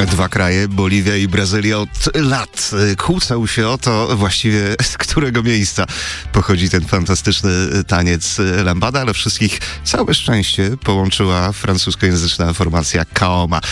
Dwa kraje, Boliwia i Brazylia, od lat kłócą się o to właściwie z którego miejsca pochodzi ten fantastyczny taniec lambada, ale wszystkich całe szczęście połączyła francuskojęzyczna formacja Kaoma.